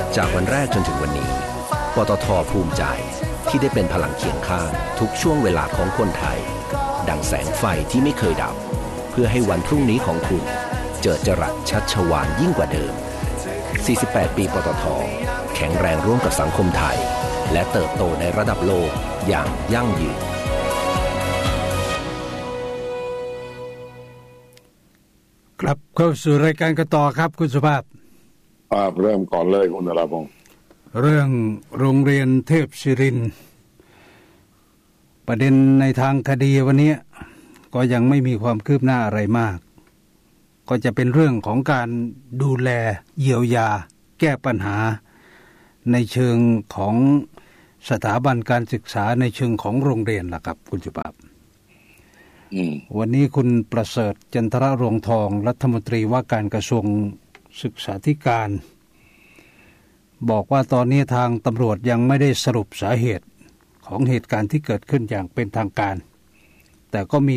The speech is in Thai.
จากวันแรกจนถึงวันนี้ปตท.ภูมิใจที่ได้เป็นพลังเคียงข้างทุกช่วงเวลาของคนไทยดังแสงไฟที่ไม่เคยดับเพื่อให้วันพรุ่งนี้ของคุณเจิดจรัสชัชวาลยิ่งกว่าเดิม48 ปีปตท.แข็งแรงร่วมกับสังคมไทยและเติบโตในระดับโลกอย่างยั่งยืนกลับเข้าสู่รายการกันต่อครับคุณสุภาพเริ่มก่อนเลยคุณนราพงศ์เรื่องโรงเรียนเทพศิรินทร์ประเด็นในทางคดีวันนี้ก็ยังไม่มีความคืบหน้าอะไรมากก็จะเป็นเรื่องของการดูแลเยียวยาแก้ปัญหาในเชิงของสถาบันการศึกษาในเชิงของโรงเรียนล่ะครับคุณสุภาพวันนี้คุณประเสริฐจันทรรวงทองรัฐมนตรีว่าการกระทรวงศึกษาธิการบอกว่าตอนนี้ทางตำรวจยังไม่ได้สรุปสาเหตุของเหตุการณ์ที่เกิดขึ้นอย่างเป็นทางการแต่ก็มี